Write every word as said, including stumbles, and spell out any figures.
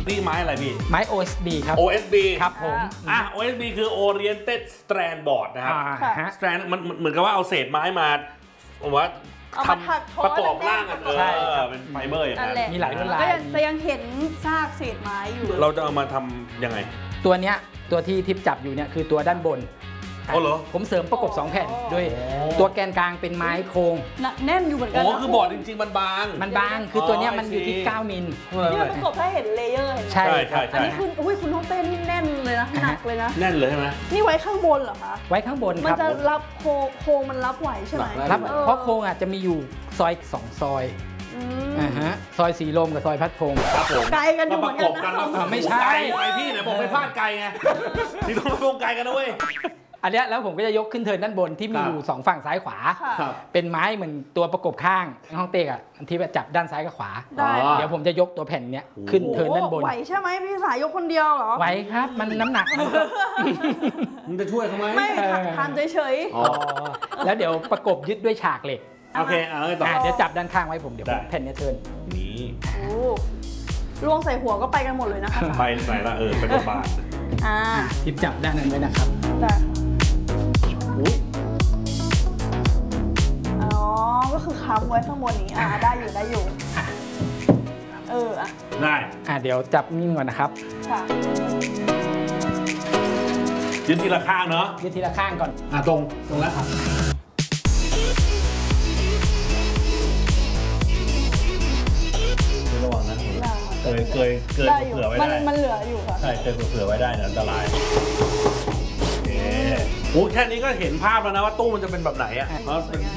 นี่ไม้อะไรพี่ไม้ โอ เอส บี ครับโอ เอส บีครับผมอ่ะ โอ เอส บี คือ Oriented Strand Board นะครับ Strand มันเหมือนกับว่าเอาเศษไม้มาว่าทำประกอบร่างกันเออเป็นไฟเบอร์อย่างนั้นมีหลายลวดลายแต่ยังเห็นซากเศษไม้อยู่เราจะเอามาทำยังไงตัวเนี้ยตัวที่ทิปจับอยู่เนี่ยคือตัวด้านบนอ๋อเหรอผมเสริมประกบสองแผ่นด้วยตัวแกนกลางเป็นไม้โครงแน่นอยู่เหมือนกันอ๋อคือบอร์ดจริงๆมันบางมันบางคือตัวเนี้ยมันอยู่ที่เก้ามิลนี่มันประกบให้เห็นเลเยอร์ใช่ใช่อันนี้คุณอุ้ยคุณน้องเต้นนี่แน่นเลยนะหนักเลยนะแน่นเลยใช่ไหมนี่ไว้ข้างบนเหรอคะไว้ข้างบนมันจะรับโครงมันรับไหวใช่ไหมรับเพราะโครงอ่ะจะมีอยู่ซอยสองซอยอ่าฮะซอยสีลมกับซอยพัดพงศ์ครับผมไกลกันอยู่เหมือนกันนะไม่ใช่ไปพี่ไหนบอกไปพลาดไกลไงสีลมพัดพงศ์ไกลกันนะเว้ยอันเนี้ยแล้วผมก็จะยกขึ้นเทินด้านบนที่มีอยู่สองฝั่งซ้ายขวาเป็นไม้เหมือนตัวประกบข้างห้องเตกอ่ะที่จับด้านซ้ายกับขวาเดี๋ยวผมจะยกตัวแผ่นเนี้ยขึ้นเทินด้านบนไหวใช่ไหมพี่สายยกคนเดียวเหรอไหวครับมันน้ำหนักมึงจะช่วยเขาไหมไม่ทำเฉยๆแล้วเดี๋ยวประกบยึดด้วยฉากเหล็กโอเคเอาเลยต่อเดี๋ยวจับด้านข้างไว้ผมเดี๋ยวแผ่นนี้เทินนี่ล่วงใส่หัวก็ไปกันหมดเลยนะคะไปใส่ละเออเป็นบ้านอ่าทิปจับด้านนั้นไว้นะครับได้อ๋อก็คือค้ำไว้ข้างบนนี้อ่าได้อยู่ได้อยู่เอออ่ะได้อ่าเดี๋ยวจับนิ่งก่อนนะครับค่ะยึดทีละข้างเนาะยึดทีละข้างก่อนอ่ะตรงตรงแล้วครับระวังนะเคยเคยเคยเผื่อไว้ได้มันเหลืออยู่ค่ะใช่เคยเผื่อไว้ได้นะอันตรายโอเคโอ้แค่นี้ก็เห็นภาพแล้วนะว่าตู้มันจะเป็นแบบไหนอ่ะเพราะเป็น